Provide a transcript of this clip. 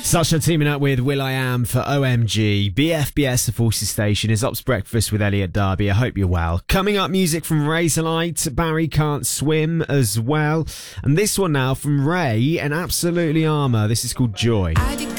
Sasha teaming up with will.i.am for OMG. BFBS, the Forces Station, is Ops Breakfast with Elliot Darby. I hope you're well. Coming up, music from Razorlight. Barry Can't Swim as well. And this one now from Ray and Absolutely Armour. This is called Joy. I